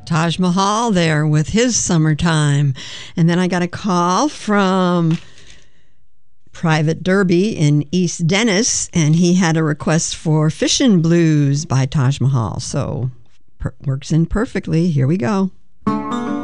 Taj Mahal there with his Summertime. And then I got a call from Private Derby in East Dennis, and he had a request for Fishin' Blues by Taj Mahal. So works in perfectly. Here we go.